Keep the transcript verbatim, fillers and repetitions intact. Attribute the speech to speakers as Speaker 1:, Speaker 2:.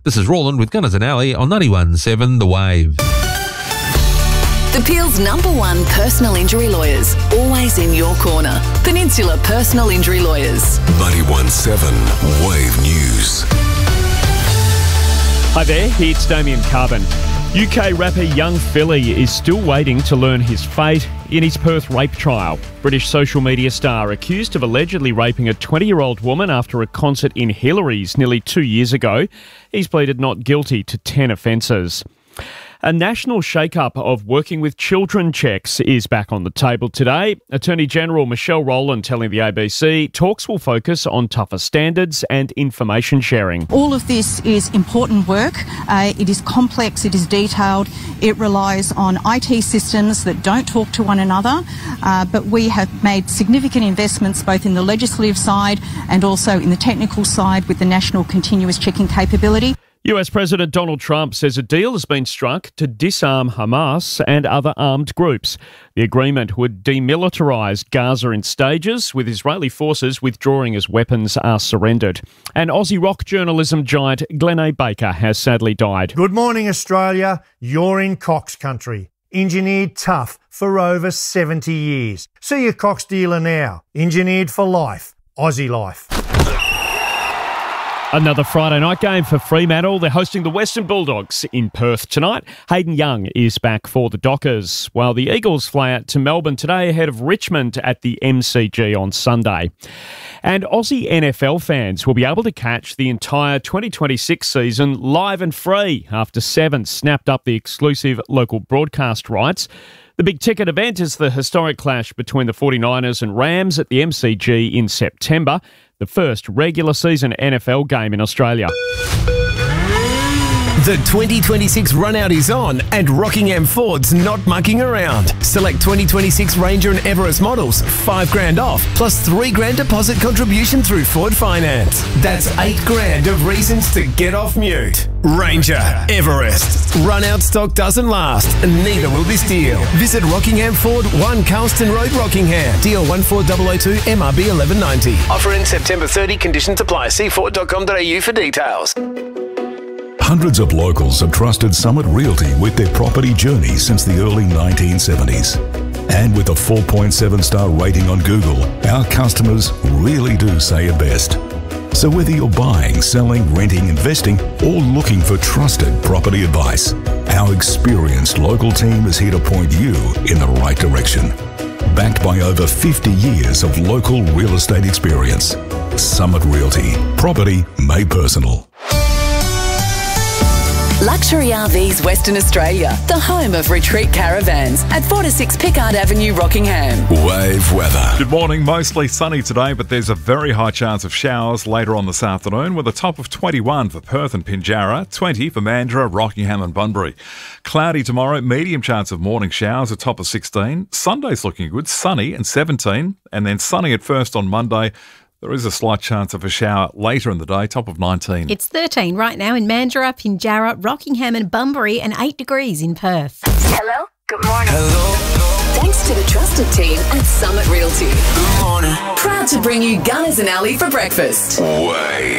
Speaker 1: This is Roland with Gunners and Alley on ninety-one point seven The Wave.
Speaker 2: The Peel's number one personal injury lawyers, always in your corner. Peninsula Personal Injury Lawyers.
Speaker 3: ninety-one point seven Wave News.
Speaker 4: Hi there, it's Damien Carbon. U K rapper Young Philly is still waiting to learn his fate in his Perth rape trial. British social media star accused of allegedly raping a twenty-year-old woman after a concert in Hillary's nearly two years ago. He's pleaded not guilty to ten offences. A national shake-up of working with children checks is back on the table today. Attorney General Michelle Rowland telling the A B C talks will focus on tougher standards and information sharing.
Speaker 5: All of this is important work. Uh, it is complex, it is detailed, it relies on I T systems that don't talk to one another, uh, but we have made significant investments both in the legislative side and also in the technical side with the National Continuous Checking capability.
Speaker 4: U S President Donald Trump says a deal has been struck to disarm Hamas and other armed groups. The agreement would demilitarise Gaza in stages, with Israeli forces withdrawing as weapons are surrendered. And Aussie rock journalism giant Glenn A. Baker has sadly died.
Speaker 6: Good morning, Australia. You're in Cox country. Engineered tough for over seventy years. See your Cox dealer now. Engineered for life. Aussie life.
Speaker 4: Another Friday night game for Fremantle. They're hosting the Western Bulldogs in Perth tonight. Hayden Young is back for the Dockers, while the Eagles fly out to Melbourne today ahead of Richmond at the M C G on Sunday. And Aussie N F L fans will be able to catch the entire twenty twenty-six season live and free after Seven snapped up the exclusive local broadcast rights. The big ticket event is the historic clash between the forty-niners and Rams at the M C G in September, the first regular season N F L game in Australia.
Speaker 7: The twenty twenty-six run-out is on and Rockingham Ford's not mucking around. Select twenty twenty-six Ranger and Everest models, five grand off, plus three grand deposit contribution through Ford Finance. That's eight grand of reasons to get off mute. Ranger, Everest. Run-out stock doesn't last, and neither will this deal. Visit Rockingham Ford, one Carlston Road, Rockingham. D L one four zero zero two M R B eleven ninety. Offer in September thirtieth. Conditions apply. See ford dot com dot a u for details.
Speaker 3: Hundreds of locals have trusted Summit Realty with their property journey since the early nineteen seventies. And with a four point seven star rating on Google, our customers really do say it best. So whether you're buying, selling, renting, investing, or looking for trusted property advice, our experienced local team is here to point you in the right direction. Backed by over fifty years of local real estate experience. Summit Realty. Property made personal.
Speaker 2: Luxury R Vs Western Australia, the home of retreat caravans at four to six Pickard Avenue, Rockingham.
Speaker 3: Wave weather.
Speaker 8: Good morning. Mostly sunny today, but there's a very high chance of showers later on this afternoon, with a top of twenty-one for Perth and Pinjarra, twenty for Mandurah, Rockingham and Bunbury. Cloudy tomorrow, medium chance of morning showers, a top of sixteen. Sunday's looking good, sunny and seventeen, and then sunny at first on Monday. There is a slight chance of a shower later in the day, top of nineteen.
Speaker 9: It's thirteen right now in Mandurah, Pinjarra, Rockingham and Bunbury, and eight degrees in Perth.
Speaker 10: Hello? Good morning.
Speaker 2: Hello. Thanks to the trusted team at Summit Realty. Good morning. Proud to bring you Gunners and Alley for breakfast.
Speaker 3: Wave.